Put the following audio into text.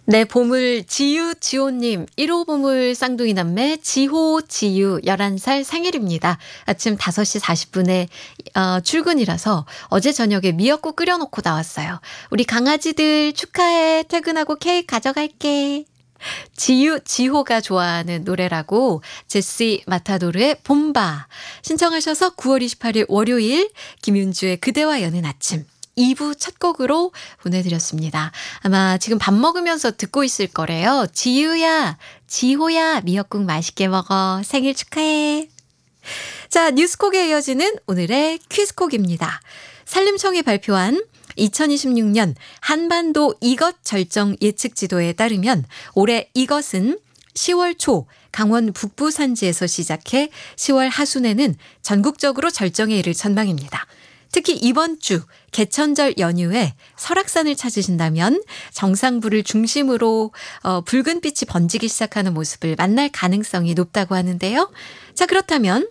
네, 보물 지유지호님, 1호 보물 쌍둥이 남매 지호, 지유 11살 생일입니다. 아침 5시 40분에 출근이라서 어제 저녁에 미역국 끓여놓고 나왔어요. 우리 강아지들 축하해. 퇴근하고 케이크 가져갈게. 지호가 좋아하는 노래라고 제시 마타도르의 봄바 신청하셔서 9월 28일 월요일 김윤주의 그대와 여는 아침 2부 첫 곡으로 보내드렸습니다. 아마 지금 밥 먹으면서 듣고 있을 거래요. 지유야, 지호야, 미역국 맛있게 먹어. 생일 축하해. 자, 뉴스콕에 이어지는 오늘의 퀴즈콕입니다. 산림청이 발표한 2026년 한반도 이것 절정 예측 지도에 따르면 올해 이것은 10월 초 강원 북부 산지에서 시작해 10월 하순에는 전국적으로 절정에 이를 전망입니다. 특히 이번 주 개천절 연휴에 설악산을 찾으신다면 정상부를 중심으로 붉은 빛이 번지기 시작하는 모습을 만날 가능성이 높다고 하는데요. 자, 그렇다면